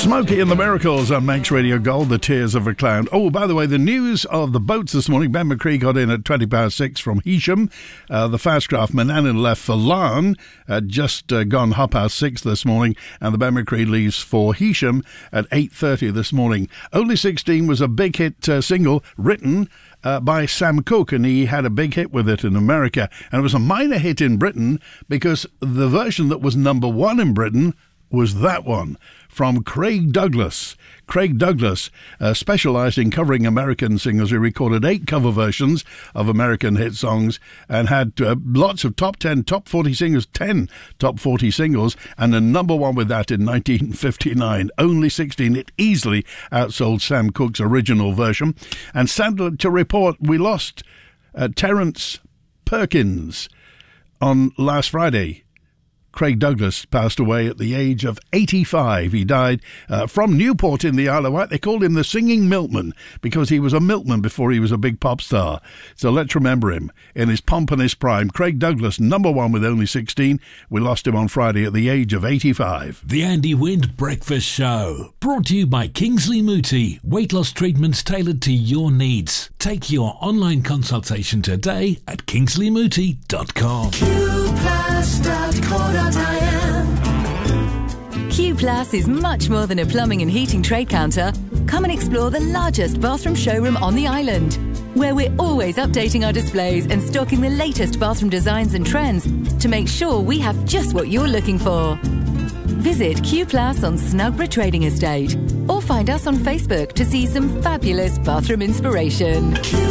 Smokey and the Miracles on Manx Radio Gold, The Tears of a Clown. Oh, by the way, the news of the boats this morning. Ben McCree got in at 6:20 from Heysham. The Fastcraft Manannan left for Larne at just gone 6:30 this morning, and the Ben McCree leaves for Heysham at 8:30 this morning. Only 16 was a big hit single written by Sam Cooke, and he had a big hit with it in America, and it was a minor hit in Britain because the version that was number one in Britain was that one from Craig Douglas. Craig Douglas specialised in covering American singers. He recorded 8 cover versions of American hit songs and had lots of top 10, top 40 singles, 10 top 40 singles, and a number one with that in 1959. Only 16. It easily outsold Sam Cooke's original version. And sadly to report, we lost Terence Perkins on last Friday. Craig Douglas passed away at the age of 85. He died from Newport in the Isle of Wight. They called him the Singing Milkman because he was a milkman before he was a big pop star. So let's remember him in his pomp and his prime. Craig Douglas, number one with only 16. We lost him on Friday at the age of 85. The Andy Wind Breakfast Show, brought to you by Kingsley Mooti. Weight loss treatments tailored to your needs. Take your online consultation today at kingsleymooti.com. Q Plus is much more than a plumbing and heating trade counter. Come and explore the largest bathroom showroom on the island, where we're always updating our displays and stocking the latest bathroom designs and trends to make sure we have just what you're looking for. Visit Q Plus on Snugborough Trading Estate or find us on Facebook to see some fabulous bathroom inspiration.